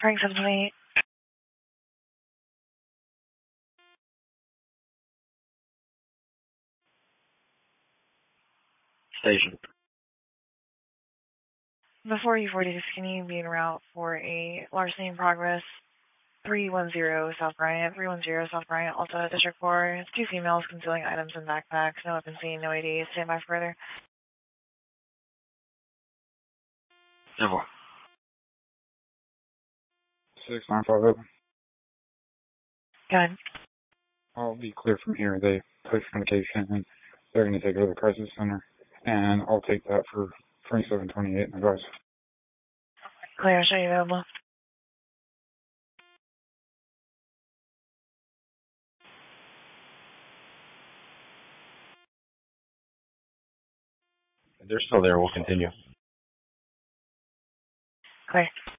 Frank 728. Station. Before U46, can you be en route for a larceny in progress? 310 South Bryant, 310 South Bryant, Alta District 4. It's 2 females concealing items in backpacks. No weapons seen, no ADs. Stand by further. Never. 6950. Go ahead. I'll be clear from here. They pushed communication and they're going to take over the crisis center. And I'll take that for 2728 and advice. Clear, show you available. If they're still there, we'll continue. Clear.